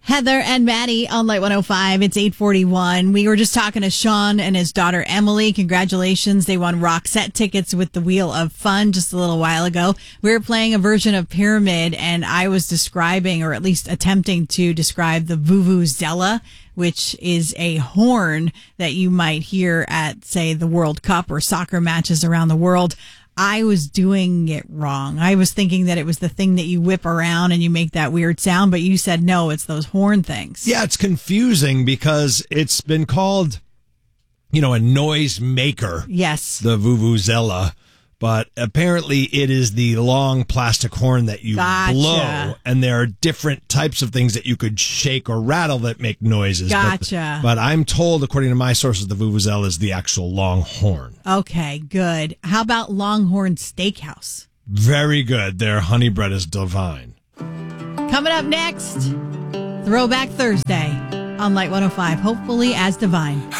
Heather and Maddie on Light 105. It's 8:41. We were just talking to Sean and his daughter Emily. Congratulations. They won Roxette tickets with the Wheel of Fun just a little while ago. We were playing a version of Pyramid, and I was describing, or at least attempting to describe, the Vuvuzela, which is a horn that you might hear at, say, the World Cup or soccer matches around the world. I was doing it wrong. I was thinking that it was the thing that you whip around and you make that weird sound, but you said no, it's those horn things. Yeah, it's confusing because it's been called, a noise maker. Yes. The Vuvuzela. But apparently it is the long plastic horn that you blow. And there are different types of things that you could shake or rattle that make noises. Gotcha. But I'm told, according to my sources, the Vuvuzela is the actual long horn. Okay, good. How about Longhorn Steakhouse? Very good. Their honey bread is divine. Coming up next, Throwback Thursday on Light 105, hopefully as divine.